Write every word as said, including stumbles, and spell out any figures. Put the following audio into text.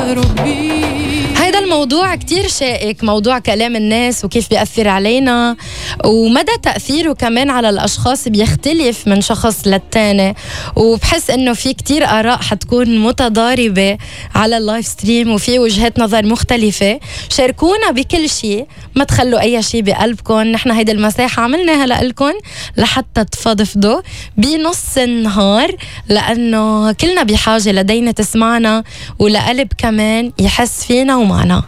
ربي. هيدا الموضوع كتير شائك، موضوع كلام الناس وكيف بيأثر علينا، ومدى تأثيره كمان على الأشخاص بيختلف من شخص للتاني، وبحس إنه في كتير آراء حتكون متضاربة على اللايف ستريم وفي وجهات نظر مختلفة. شاركونا بكل شيء، ما تخلوا أي شيء بقلبكم. نحن هيدا المساحة عملناها لألكم لحتى تفضفضوا بنص النهار، لأنه كلنا بحاجة لدينا تسمعنا ولقلب كمان يحس فينا ومعنا.